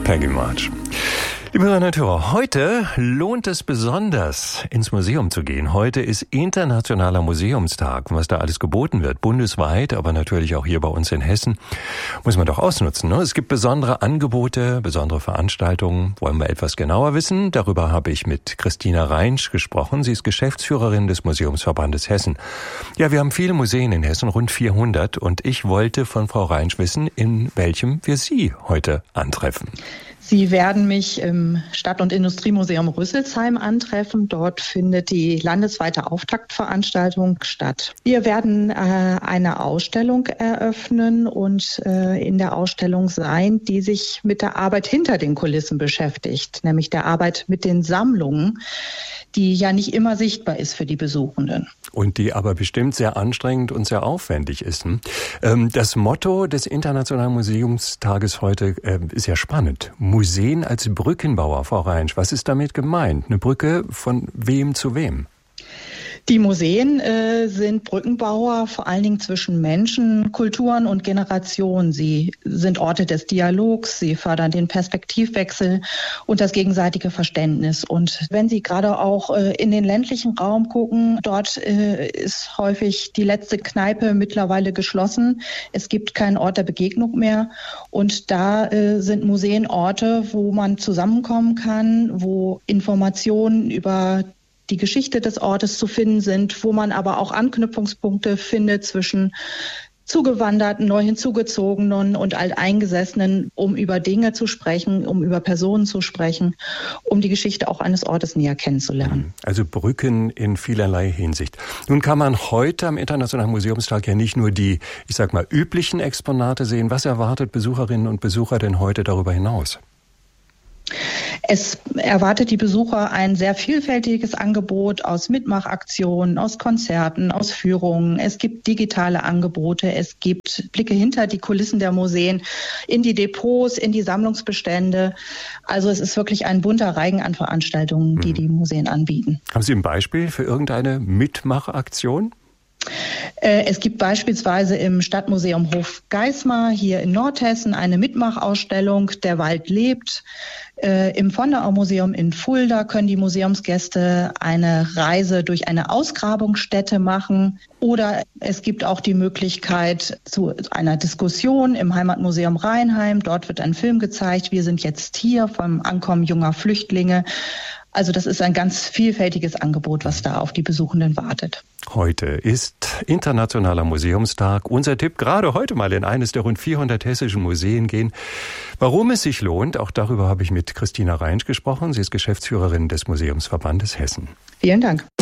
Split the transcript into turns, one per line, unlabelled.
Peggy March. Liebe Hörerinnen und Hörer, heute lohnt es besonders, ins Museum zu gehen. Heute ist Internationaler Museumstag. Was da alles geboten wird, bundesweit, aber natürlich auch hier bei uns in Hessen, muss man doch ausnutzen, ne? Es gibt besondere Angebote, besondere Veranstaltungen. Wollen wir etwas genauer wissen? Darüber habe ich mit Christina Reinsch gesprochen. Sie ist Geschäftsführerin des Museumsverbandes Hessen. Ja, wir haben viele Museen in Hessen, rund 400. Und ich wollte von Frau Reinsch wissen, in welchem wir Sie heute antreffen.
Sie werden mich im Stadt- und Industriemuseum Rüsselsheim antreffen. Dort findet die landesweite Auftaktveranstaltung statt. Wir werden eine Ausstellung eröffnen und in der Ausstellung sein, die sich mit der Arbeit hinter den Kulissen beschäftigt, nämlich der Arbeit mit den Sammlungen, die ja nicht immer sichtbar ist für die Besuchenden.
Und die aber bestimmt sehr anstrengend und sehr aufwendig ist. Das Motto des Internationalen Museumstages heute ist ja spannend. Museen als Brückenbauer, Frau Reinsch. Was ist damit gemeint? Eine Brücke von wem zu wem?
Die Museen sind Brückenbauer, vor allen Dingen zwischen Menschen, Kulturen und Generationen. Sie sind Orte des Dialogs, sie fördern den Perspektivwechsel und das gegenseitige Verständnis. Und wenn Sie gerade auch in den ländlichen Raum gucken, dort ist häufig die letzte Kneipe mittlerweile geschlossen. Es gibt keinen Ort der Begegnung mehr. Und da sind Museen Orte, wo man zusammenkommen kann, wo Informationen über die Geschichte des Ortes zu finden sind, wo man aber auch Anknüpfungspunkte findet zwischen Zugewanderten, neu hinzugezogenen und Alteingesessenen, um über Dinge zu sprechen, um über Personen zu sprechen, um die Geschichte auch eines Ortes näher kennenzulernen.
Also Brücken in vielerlei Hinsicht. Nun kann man heute am Internationalen Museumstag ja nicht nur die, ich sag mal, üblichen Exponate sehen. Was erwartet Besucherinnen und Besucher denn heute darüber hinaus?
Es erwartet die Besucher ein sehr vielfältiges Angebot aus Mitmachaktionen, aus Konzerten, aus Führungen. Es gibt digitale Angebote, es gibt Blicke hinter die Kulissen der Museen, in die Depots, in die Sammlungsbestände. Also es ist wirklich ein bunter Reigen an Veranstaltungen, die die Museen anbieten.
Haben Sie ein Beispiel für irgendeine Mitmachaktion?
Es gibt beispielsweise im Stadtmuseum Hofgeismar hier in Nordhessen eine Mitmachausstellung Der Wald lebt. Im Vonderau-Museum in Fulda können die Museumsgäste eine Reise durch eine Ausgrabungsstätte machen. Oder es gibt auch die Möglichkeit zu einer Diskussion im Heimatmuseum Rheinheim. Dort wird ein Film gezeigt. Wir sind jetzt hier vom Ankommen junger Flüchtlinge. Also das ist ein ganz vielfältiges Angebot, was da auf die Besuchenden wartet.
Heute ist Internationaler Museumstag. Unser Tipp, gerade heute mal in eines der rund 400 hessischen Museen gehen. Warum es sich lohnt, auch darüber habe ich mit Christina Reinsch gesprochen. Sie ist Geschäftsführerin des Museumsverbandes Hessen.
Vielen Dank.